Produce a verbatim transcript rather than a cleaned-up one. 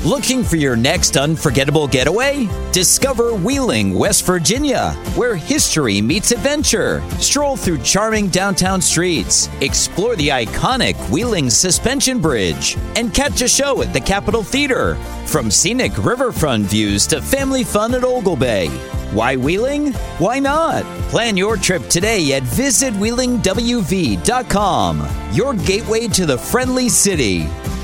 Looking for your next unforgettable getaway? Discover Wheeling, West Virginia, where history meets adventure. Stroll through charming downtown streets, explore the iconic Wheeling Suspension Bridge, and catch a show at the Capitol Theater. From scenic riverfront views to family fun at Ogle Bay. Why Wheeling? Why not? Plan your trip today at visit wheeling w v dot com, your gateway to the friendly city.